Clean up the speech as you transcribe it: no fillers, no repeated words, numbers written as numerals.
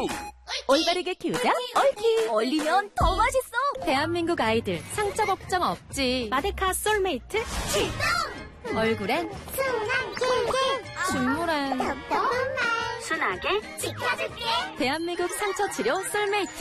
올바르게 키우자 옳키. 얼리면 더 맛있어. 대한민국 아이들 상처 걱정 없지. 마데카 솔메이트 출동. 얼굴엔 순한 꿀꿀. 식물엔 똑똑한 말. 순하게 지켜줄게. 대한민국 상처 치료 솔메이트.